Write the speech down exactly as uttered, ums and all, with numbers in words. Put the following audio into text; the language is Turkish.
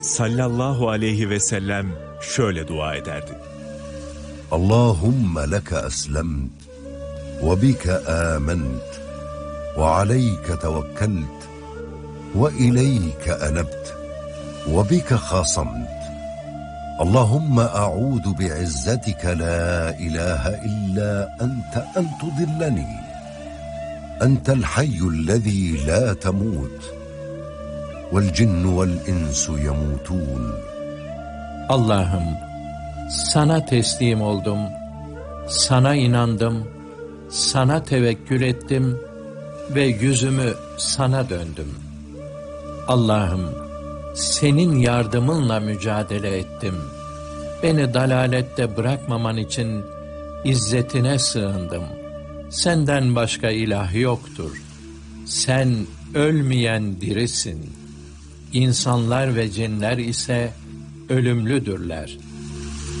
sallallahu aleyhi ve sellem şöyle dua ederdi. Allahümme leke eslemt ve bike ament ve aleyke tevekkelt ve ileyke enebt ve bike khasamt. Allahümme a'udu bi'izzetike la ilahe illa ente en tudilleni. Entel hayyullezî la temut. Vel cinnu vel insu yemutun. Allah'ım, sana teslim oldum, sana inandım, sana tevekkül ettim ve yüzümü sana döndüm. Allah'ım, senin yardımınla mücadele ettim. Beni dalalette bırakmaman için izzetine sığındım. Senden başka ilah yoktur. Sen ölmeyen dirisin. İnsanlar ve cinler ise ölümlüdürler.